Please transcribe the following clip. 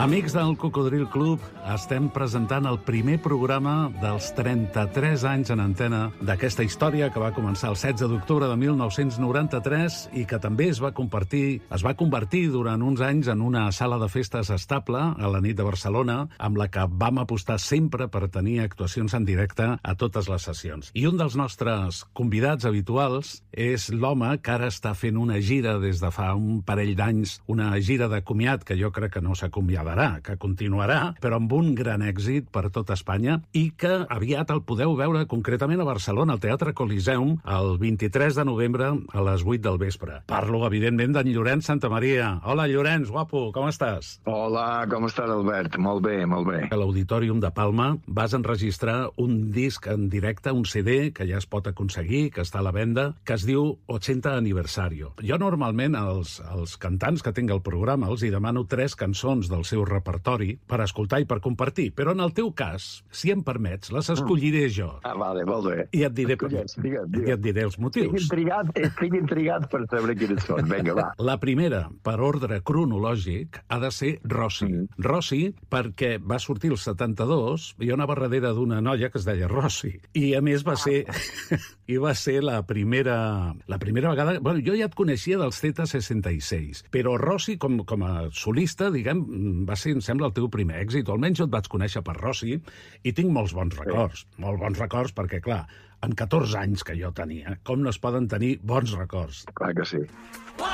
Amics del Cocodril Club, estem presentant el primer programa dels 33 anys en antena d'aquesta història que va començar el 16 d'octubre de 1993 i que també es va convertir durant uns anys en una sala de festes estable a la nit de Barcelona, amb la que vam apostar sempre per tenir actuacions en directe a totes les sessions. I un dels nostres convidats habituals és l'home que ara està fent una gira des de fa un parell d'anys, una gira de comiat que jo crec que no s'acomiadarà, que continuarà, però amb un gran èxit per tot Espanya i que aviat el podeu veure concretament a Barcelona, al Teatre Coliseum, el 23 de novembre a les 8 del vespre. Parlo, evidentment, d'en Llorenç Santamaria. Hola, Llorenç, guapo, com estàs? Hola, com estàs, Albert? Molt bé, molt bé. A l'Auditorium de Palma vas enregistrar un disc en directe, un CD, que ja es pot aconseguir, que està a la venda, que es diu 80 Aniversario. Jo normalment als cantants que tinc al programa els hi demano 3 cançons del seu repertori per escoltar i per compartir, però en el teu cas, si em permets, les escolliré jo. Vale, molt bé. I et diré els motius. Estic intrigat per saber quines són. Vinga, va. La primera, per ordre cronològic, ha de ser Rossi. Rossi, perquè va sortir el 72, i jo anava darrere d'una noia que es deia Rossi. I, a més, va ser la primera vegada... Bueno, jo ja et coneixia dels Z66, però Rossi, com a solista, diguem, va ser, em sembla, el teu primer èxit, o almenys jo et vaig conèixer per Rossi, i tinc molts bons records. Molt bons records, perquè, clar, amb 14 anys que jo tenia, com no es poden tenir bons records? Clar que sí.